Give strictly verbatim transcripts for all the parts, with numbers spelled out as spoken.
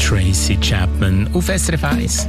Tracy Chapman auf S R F eins.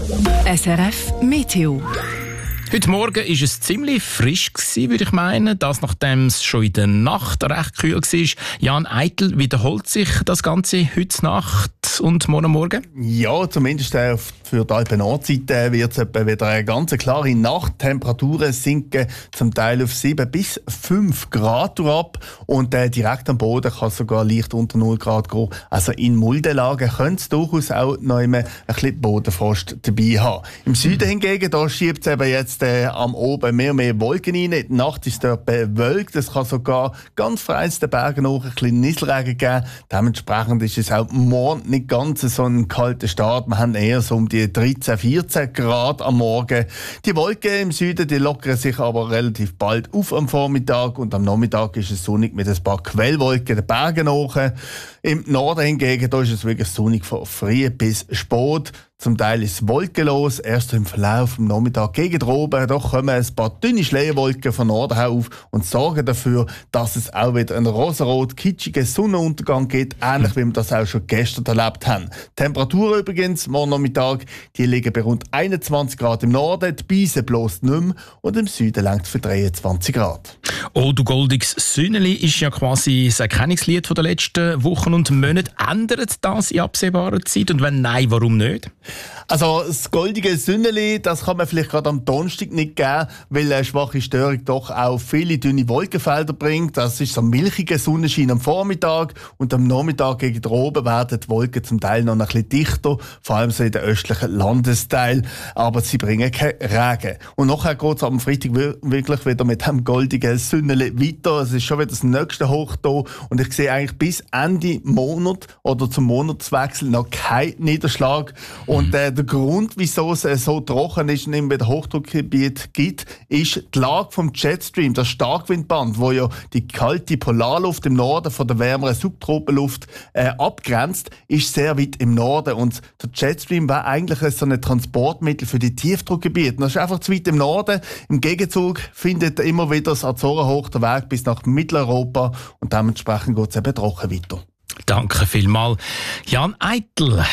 S R F Meteo. Heute Morgen war es ziemlich frisch, würde ich meinen. Das, nachdem es schon in der Nacht recht kühl war. Jan Eitel, wiederholt sich das Ganze heute Nacht und morgen Morgen? Ja, zumindest für die Alpen-Nordseite wird es wieder eine ganz klare Nacht. Temperaturen sinken zum Teil auf sieben bis fünf Grad ab. Und äh, direkt am Boden kann es sogar leicht unter null Grad gehen. Also in Muldenlagen könnte es durchaus auch noch ein bisschen Bodenfrost dabei haben. Im Süden hingegen, da schiebt es eben jetzt äh, am Oben mehr und mehr Wolken rein. In der Nacht ist es dort bewölkt. Es kann sogar ganz frei den Bergen hoch ein bisschen Nieselregen geben. Dementsprechend ist es auch morgen nicht ganz so ein kalter Start. Wir haben eher so um die dreizehn, vierzehn Grad am Morgen. Die Wolken im Süden, die lockern sich aber relativ bald auf am Vormittag und am Nachmittag ist es sonnig mit ein paar Quellwolken den Bergen hoch. Im Norden hingegen, da ist es wirklich sonnig von früh bis spät. Zum Teil ist es wolkenlos, erst im Verlauf am Nachmittag gegen oben. Da kommen ein paar dünne Schleierwolken von Norden her auf und sorgen dafür, dass es auch wieder einen rosarot kitschigen Sonnenuntergang gibt, ähnlich wie wir das auch schon gestern erlebt haben. Die Temperaturen übrigens morgen Nachmittag, die liegen bei rund einundzwanzig Grad im Norden, die Beise bloß nicht mehr und im Süden reicht für dreiundzwanzig Grad. «Oh, du goldiges Sünneli» ist ja quasi das Erkennungslied der letzten Wochen und Monate. Ändert das in absehbarer Zeit? Und wenn nein, warum nicht? Also das goldige Sünneli, das kann man vielleicht gerade am Donnerstag nicht geben, weil eine schwache Störung doch auch viele dünne Wolkenfelder bringt. Das ist so ein milchiger Sonnenschein am Vormittag und am Nachmittag gegen oben werden die Wolken zum Teil noch ein bisschen dichter, vor allem so in den östlichen Landesteilen, aber sie bringen keinen Regen. Und nachher geht es am Freitag wirklich wieder mit dem goldigen Sünneli weiter. Es ist schon wieder das nächste Hoch da und ich sehe eigentlich bis Ende Monat oder zum Monatswechsel noch keinen Niederschlag. Und äh, der Grund, wieso es äh, so trocken ist und immer wieder Hochdruckgebiet gibt, ist die Lage vom Jetstream, das Starkwindband, wo ja die kalte Polarluft im Norden von der wärmeren Subtropenluft äh, abgrenzt, ist sehr weit im Norden. Und der Jetstream war eigentlich so ein Transportmittel für die Tiefdruckgebiete. Das ist einfach zu weit im Norden. Im Gegenzug findet immer wieder das Azorenhoch den Weg bis nach Mitteleuropa und dementsprechend geht es eben trocken weiter. Danke vielmals, Jan Eitel.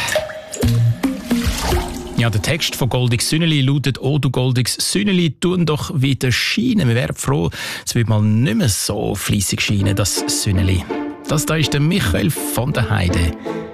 Ja, der Text von «Goldiges Sünneli» lautet «Oh, du goldiges Sünneli, tun doch wieder scheinen». Wir wären froh, es wird mal nicht mehr so fleissig scheinen, das Sünneli. Das da ist der Michael von der Heide.